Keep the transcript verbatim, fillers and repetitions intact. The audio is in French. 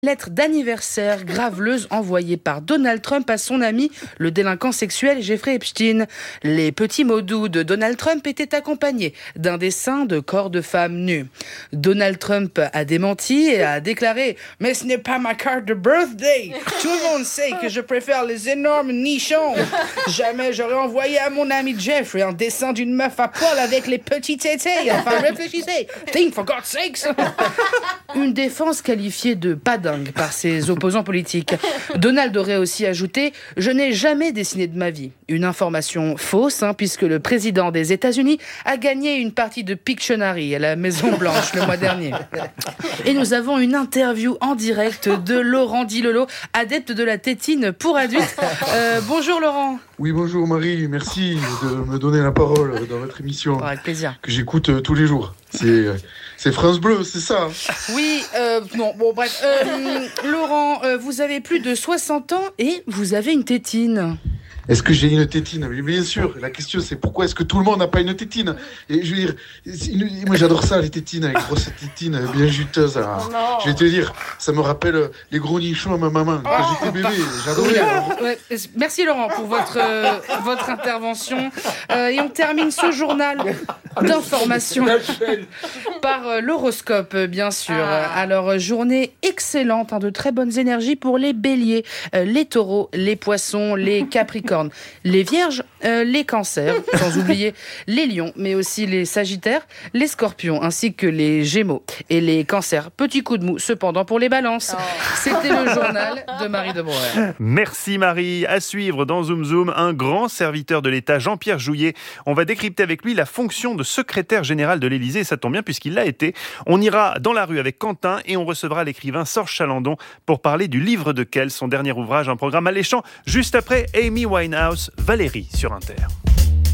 Lettre d'anniversaire graveleuse envoyée par Donald Trump à son ami, le délinquant sexuel Jeffrey Epstein. Les petits mots doux de Donald Trump étaient accompagnés d'un dessin de corps de femmes nues. Donald Trump a démenti et a déclaré « Mais ce n'est pas ma carte de birthday. Tout le monde sait que je préfère les énormes nichons. Jamais j'aurais envoyé à mon ami Jeffrey un dessin d'une meuf à poil avec les petits tétés. Enfin, réfléchissez. Think for God's sakes !» Une défense qualifiée de pas dingue par ses opposants politiques. Donald aurait aussi ajouté « Je n'ai jamais dessiné de ma vie ». Une information fausse, hein, puisque le président des États-Unis a gagné une partie de Pictionary à la Maison-Blanche le mois dernier. Et nous avons une interview en direct de Laurent Dilolo, adepte de la tétine pour adultes. Euh, bonjour Laurent. Oui, bonjour Marie, merci de me donner la parole dans votre émission. Avec plaisir. Que j'écoute euh, tous les jours. C'est, c'est France Bleu, c'est ça? Oui, euh, non, bon bref. Euh, Laurent, euh, vous avez plus de soixante ans et vous avez une tétine. Est-ce que j'ai une tétine? Mais bien sûr, la question c'est pourquoi est-ce que tout le monde n'a pas une tétine? Et je veux dire, une, moi j'adore ça, les tétines, les grosses tétines bien juteuses. Alors, oh je vais te dire, ça me rappelle les gros nichons à ma maman quand oh j'étais bébé, j'adorais. Oui, ouais, merci Laurent pour votre, euh, votre intervention. Euh, et on termine ce journal d'information par euh, l'horoscope, bien sûr. Ah. Alors, journée excellente, hein, de très bonnes énergies pour les béliers, euh, les taureaux, les poissons, les capricornes, les vierges, euh, les cancers, sans oublier les lions, mais aussi les sagittaires, les scorpions, ainsi que les gémeaux et les cancers. Petit coup de mou, cependant, pour les balances. Oh. C'était le journal de Marie de Brouwer. Merci Marie. À suivre dans Zoom Zoom, un grand serviteur de l'État, Jean-Pierre Jouyet. On va décrypter avec lui la fonction de secrétaire général de l'Élysée, et ça tombe bien puisqu'il l'a été. On ira dans la rue avec Quentin et on recevra l'écrivain Sorge Chalandon pour parler du livre de Kell, son dernier ouvrage, un programme alléchant, juste après Amy Winehouse, Valérie sur Inter.